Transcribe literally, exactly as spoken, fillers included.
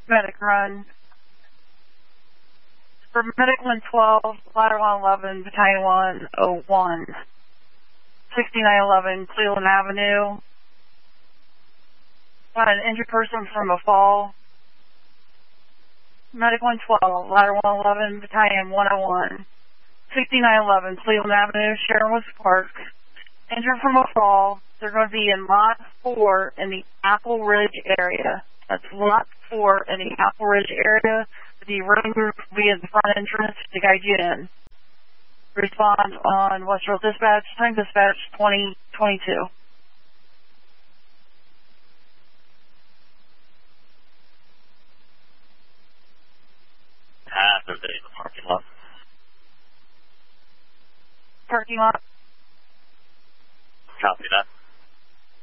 medic run. For Medic one twelve, Ladder one eleven, Battalion one oh one, sixty-nine eleven, Cleveland Avenue. Got an injured person from a fall. Medic one twelve, Ladder one eleven, Battalion one oh one, sixty-nine eleven, Cleveland Avenue, Sharon Woods Park. Injured from a fall. They're going to be in Lot four in the Apple Ridge area. That's Lot four in the Apple Ridge area. The room will be in the front entrance to guide you in. Respond on Westfield Dispatch, Spring Dispatch twenty twenty-two. Half of it in the parking lot. Parking lot.